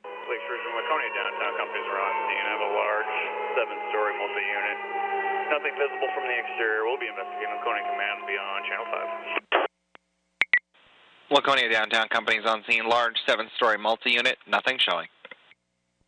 Police from Laconia downtown companies are on scene of a large 7-story multi-unit. Nothing visible from the exterior. We'll be investigating. Laconia Command will be on Channel 5. Laconia downtown companies on scene, large 7-story multi-unit, nothing showing.